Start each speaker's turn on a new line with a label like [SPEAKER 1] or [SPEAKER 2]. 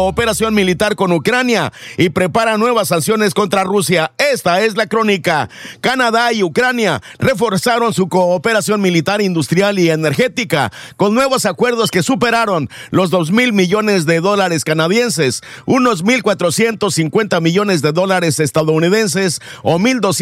[SPEAKER 1] operación militar con Ucrania y prepara nuevas sanciones contra Rusia. Esta es la crónica. Canadá y Ucrania reforzaron su cooperación militar, industrial y energética con nuevos acuerdos que superaron los $2,000 millones canadienses, unos $1,450 millones estadounidenses o 1,200